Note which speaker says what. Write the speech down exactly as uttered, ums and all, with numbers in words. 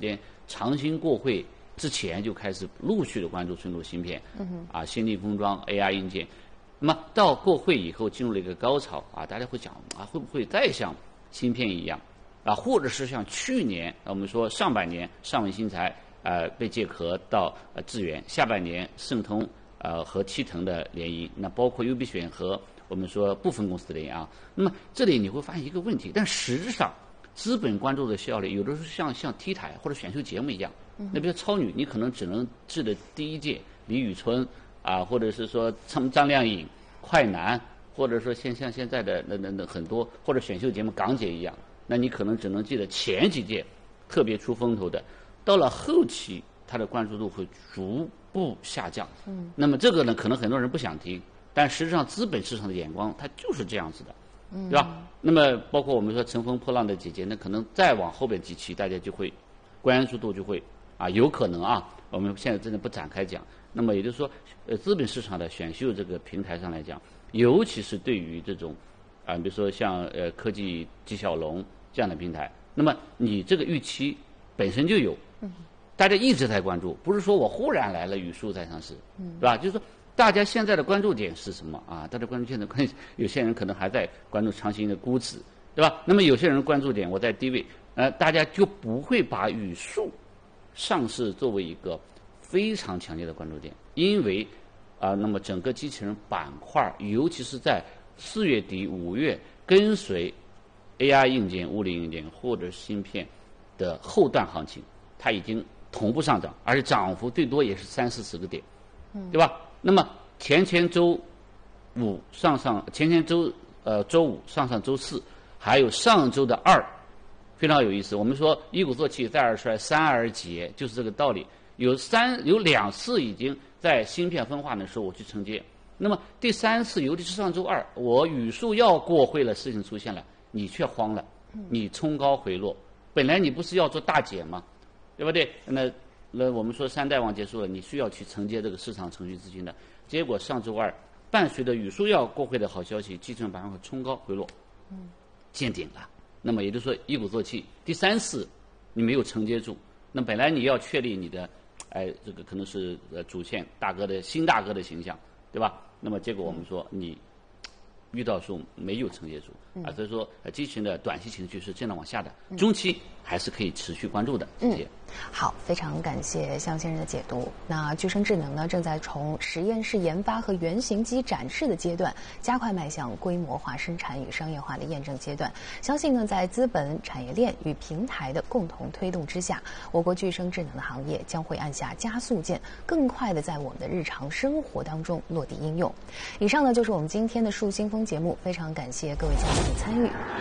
Speaker 1: 间长兴过会之前就开始陆续的关注存储芯片，
Speaker 2: 嗯
Speaker 1: 啊，先进封装 A R 硬件。那么到过会以后进入了一个高潮啊，大家会讲啊，会不会再像芯片一样啊，或者是像去年我们说上半年上文新材呃被借壳到呃智源，下半年盛通呃和七腾的联姻，那包括优必选和我们说部分公司的联姻啊。那么这里你会发现一个问题，但实质上资本关注的效率有的时候像像 T 台或者选秀节目一样，那比如超女，你可能只能治的第一届李宇春啊，或者是说张张靓颖、快男，或者说像像现在的那那那很多或者选秀节目港姐一样，那你可能只能记得前几届特别出风头的，到了后期它的关注度会逐步下降。嗯，那么这个呢，可能很多人不想听，但实际上资本市场的眼光它就是这样子的，嗯，对吧？那么包括我们说乘风破浪的姐姐，那可能再往后边几期，大家就会关注度就会啊，有可能啊，我们现在真的不展开讲。那么也就是说，呃，资本市场的选秀这个平台上来讲，尤其是对于这种啊，比如说像呃科技纪晓龙这样的平台，那么你这个预期本身就有，大家一直在关注，不是说我忽然来了语数在上市，对吧？就是说大家现在的关注点是什么啊？大家关注现在关，有些人可能还在关注长兴的估值，对吧？那么有些人关注点我在低位，呃，大家就不会把语数上市作为一个非常强烈的关注点，因为啊、呃，那么整个机器人板块，尤其是在四月底五月跟随 A I 硬件、物理硬件或者芯片的后段行情，它已经同步上涨，而且涨幅最多也是三四十个点，对吧？那么前前周五上上，前前周呃周五上上周四，还有上周的二，非常有意思。我们说一鼓作气，再而衰，三而竭，就是这个道理。有三有两次已经在芯片分化的时候我去承接，那么第三次尤其是上周二，我语数要过会了，事情出现了，你却慌了，你冲高回落，本来你不是要做大减吗？对不对？那那我们说三代网结束了，你需要去承接这个市场程序资金的，结果上周二伴随着语数要过会的好消息，集成板块冲高回落，见顶了。那么也就是说一鼓作气，第三次你没有承接住，那本来你要确立你的。哎，这个可能是呃主线大哥的新大哥的形象，对吧？那么结果我们说你遇到数没有承接住啊，所以说呃机器人的短期情绪是震荡往下的，中期还是可以持续关注的。谢谢。
Speaker 2: 嗯，好，非常感谢向先生的解读。那聚生智能呢，正在从实验室研发和原型机展示的阶段，加快迈向规模化生产与商业化的验证阶段。相信呢，在资本、产业链与平台的共同推动之下，我国聚生智能的行业将会按下加速键，更快的在我们的日常生活当中落地应用。以上呢，就是我们今天的树新风节目，非常感谢各位嘉宾的参与。